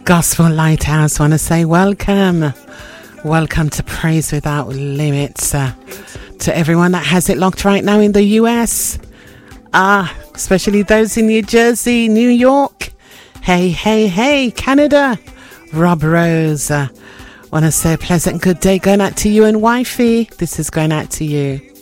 Gospel Lighthouse want to say welcome to Praise Without Limits, to everyone that has it locked right now in the US, especially those in New Jersey, New York, hey, Canada. Rob Rose, want to say a pleasant good day going out to you and wifey. This is going out to you.